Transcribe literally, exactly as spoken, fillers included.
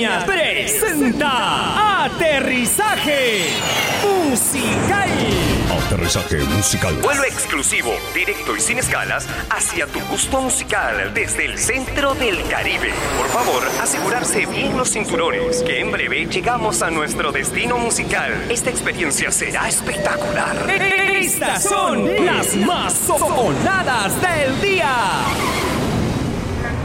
Caribeña presenta Aterrizaje Musical. Aterrizaje musical. Vuelo exclusivo, directo y sin escalas hacia tu gusto musical desde el centro del Caribe. Por favor, asegurarse bien los cinturones, que en breve llegamos a nuestro destino musical. Esta experiencia será espectacular. Estas son las más sonadas del día.